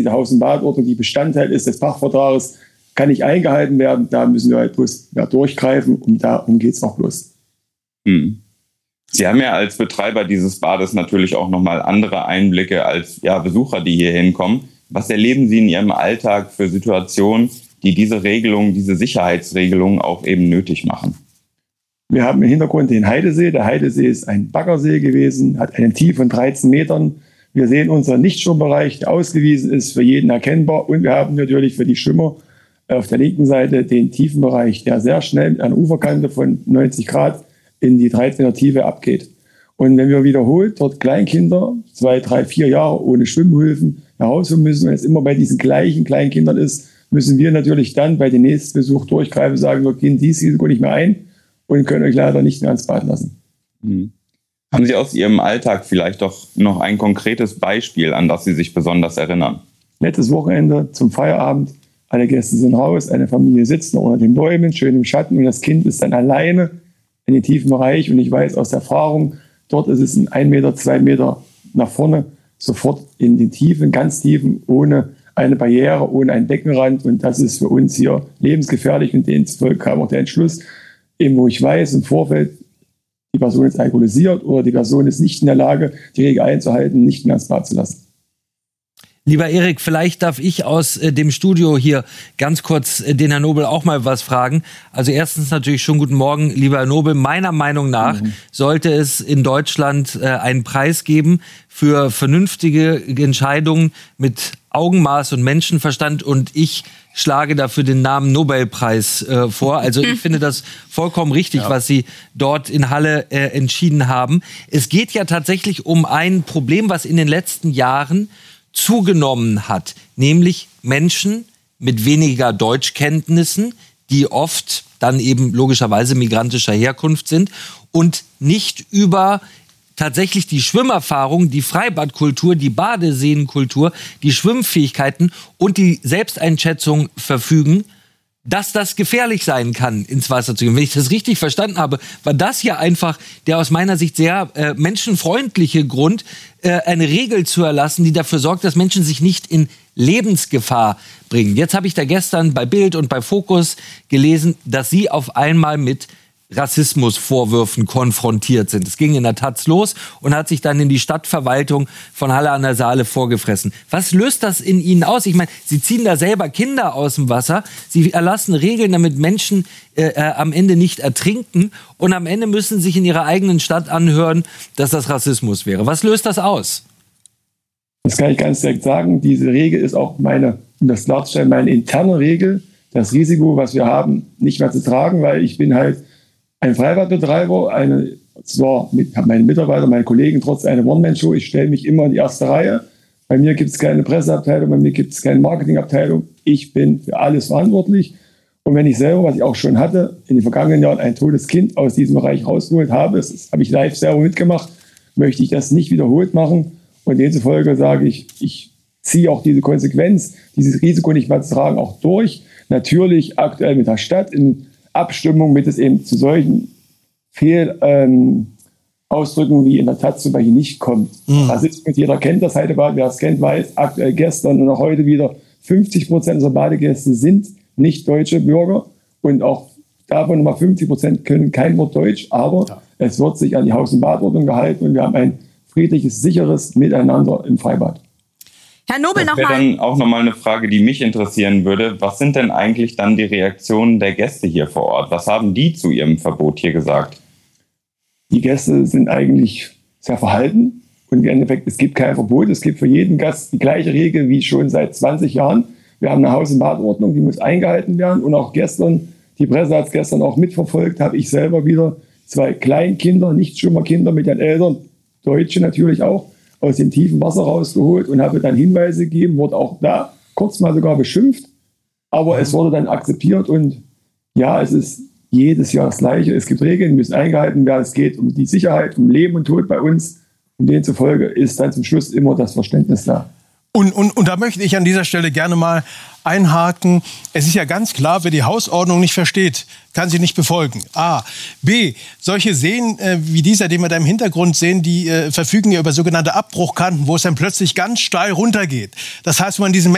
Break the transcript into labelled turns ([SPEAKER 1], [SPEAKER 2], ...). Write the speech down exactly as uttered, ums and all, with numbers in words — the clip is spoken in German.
[SPEAKER 1] diese Haus- und Badordnung, die Bestandteil ist des Pachtvertrages, kann nicht eingehalten werden. Da müssen wir halt bloß ja, durchgreifen und darum geht es auch bloß.
[SPEAKER 2] Hm. Sie haben ja als Betreiber dieses Bades natürlich auch nochmal andere Einblicke als ja, Besucher, die hier hinkommen. Was erleben Sie in Ihrem Alltag für Situationen, die diese Regelung, diese Sicherheitsregelung auch eben nötig machen?
[SPEAKER 1] Wir haben im Hintergrund den Heidesee. Der Heidesee ist ein Baggersee gewesen, hat eine Tiefe von dreizehn Metern. Wir sehen unseren Nichtschwimmbereich, der ausgewiesen ist, für jeden erkennbar. Und wir haben natürlich für die Schwimmer auf der linken Seite den Tiefenbereich, der sehr schnell mit einer Uferkante von neunzig Grad in die dreizehn Meter Tiefe abgeht. Und wenn wir wiederholt dort Kleinkinder, zwei, drei, vier Jahre ohne Schwimmhilfen nach Hause müssen und es immer bei diesen gleichen Kleinkindern ist, müssen wir natürlich dann bei dem nächsten Besuch durchgreifen und sagen, wir gehen dieses Risiko nicht mehr ein und können euch leider nicht mehr ans Bad lassen.
[SPEAKER 2] Hm. Haben Sie aus Ihrem Alltag vielleicht doch noch ein konkretes Beispiel, an das Sie sich besonders erinnern?
[SPEAKER 1] Letztes Wochenende zum Feierabend, alle Gäste sind raus, eine Familie sitzt noch unter den Bäumen, schön im Schatten und das Kind ist dann alleine in den tiefen Bereich und ich weiß aus der Erfahrung, dort ist es ein ein Meter, zwei Meter nach vorne, sofort in den Tiefen, ganz tiefen, ohne eine Barriere, ohne einen Beckenrand und das ist für uns hier lebensgefährlich und demzufolge kam auch der Entschluss, eben wo ich weiß im Vorfeld, die Person ist alkoholisiert oder die Person ist nicht in der Lage, die Regel einzuhalten, nicht mehr ins Bad zu lassen.
[SPEAKER 3] Lieber Erik, vielleicht darf ich aus äh, dem Studio hier ganz kurz äh, den Herrn Nobel auch mal was fragen. Also erstens natürlich schon guten Morgen, lieber Herr Nobel. Meiner Meinung nach mhm. sollte es in Deutschland äh, einen Preis geben für vernünftige Entscheidungen mit Augenmaß und Menschenverstand. Und ich schlage dafür den Namen Nobelpreis äh, vor. Also ich finde das vollkommen richtig, ja. was Sie dort in Halle äh, entschieden haben. Es geht ja tatsächlich um ein Problem, was in den letzten Jahren zugenommen hat, nämlich Menschen mit weniger Deutschkenntnissen, die oft dann eben logischerweise migrantischer Herkunft sind und nicht über tatsächlich die Schwimmerfahrung, die Freibadkultur, die Badeseenkultur, die Schwimmfähigkeiten und die Selbsteinschätzung verfügen, dass das gefährlich sein kann, ins Wasser zu gehen. Wenn ich das richtig verstanden habe, war das ja einfach der aus meiner Sicht sehr äh, menschenfreundliche Grund, äh, eine Regel zu erlassen, die dafür sorgt, dass Menschen sich nicht in Lebensgefahr bringen. Jetzt habe ich da gestern bei Bild und bei Focus gelesen, dass Sie auf einmal mit Rassismusvorwürfen konfrontiert sind. Es ging in der Taz los und hat sich dann in die Stadtverwaltung von Halle an der Saale vorgefressen. Was löst das in Ihnen aus? Ich meine, Sie ziehen da selber Kinder aus dem Wasser, Sie erlassen Regeln, damit Menschen äh, äh, am Ende nicht ertrinken und am Ende müssen sich in ihrer eigenen Stadt anhören, dass das Rassismus wäre. Was löst das aus?
[SPEAKER 1] Das kann ich ganz direkt sagen. Diese Regel ist auch meine, um das klarzustellen, meine interne Regel, das Risiko, was wir haben, nicht mehr zu tragen, weil ich bin halt ein Freibadbetreiber, eine, zwar mit, habe meine Mitarbeiter, meine Kollegen trotz einer One-Man-Show, ich stelle mich immer in die erste Reihe. Bei mir gibt es keine Presseabteilung, bei mir gibt es keine Marketingabteilung. Ich bin für alles verantwortlich. Und wenn ich selber, was ich auch schon hatte, in den vergangenen Jahren ein totes Kind aus diesem Bereich rausgeholt habe, das habe ich live selber mitgemacht, möchte ich das nicht wiederholt machen. Und demzufolge sage ich, ich ziehe auch diese Konsequenz, dieses Risiko nicht mehr zu tragen, auch durch. Natürlich aktuell mit der Stadt in Abstimmung, mit es eben zu solchen Fehlausdrücken ähm, wie in der Taz zum Beispiel nicht kommt. Mhm. Rassismus, jeder kennt das Heidebad, wer es kennt, weiß, aktuell gestern und auch heute wieder fünfzig Prozent unserer Badegäste sind nicht deutsche Bürger und auch davon nochmal fünfzig Prozent können kein Wort Deutsch, aber ja. es wird sich an die Haus- und Badordnung gehalten und wir haben ein friedliches, sicheres Miteinander im Freibad.
[SPEAKER 4] Herr Nobel,
[SPEAKER 2] das
[SPEAKER 4] noch
[SPEAKER 2] wäre dann auch nochmal eine Frage, die mich interessieren würde. Was sind denn eigentlich dann die Reaktionen der Gäste hier vor Ort? Was haben die zu ihrem Verbot hier gesagt?
[SPEAKER 1] Die Gäste sind eigentlich sehr verhalten. Und im Endeffekt, es gibt kein Verbot. Es gibt für jeden Gast die gleiche Regel wie schon seit zwanzig Jahren. Wir haben eine Haus- und Badordnung, die muss eingehalten werden. Und auch gestern, die Presse hat es gestern auch mitverfolgt, habe ich selber wieder zwei Kleinkinder, Nichtschwimmerkinder mit den Eltern, Deutsche natürlich auch, aus dem tiefen Wasser rausgeholt und habe dann Hinweise gegeben, wurde auch da kurz mal sogar beschimpft, aber es wurde dann akzeptiert und ja, es ist jedes Jahr das Gleiche. Es gibt Regeln, die müssen eingehalten werden, es geht um die Sicherheit, um Leben und Tod bei uns und demzufolge ist dann zum Schluss immer das Verständnis da.
[SPEAKER 5] Und, und, und da möchte ich an dieser Stelle gerne mal einhaken. Es ist ja ganz klar, wer die Hausordnung nicht versteht, kann sie nicht befolgen. A. B. Solche Seen äh, wie dieser, den wir da im Hintergrund sehen, die äh, verfügen ja über sogenannte Abbruchkanten, wo es dann plötzlich ganz steil runtergeht. Das heißt, wenn man diesen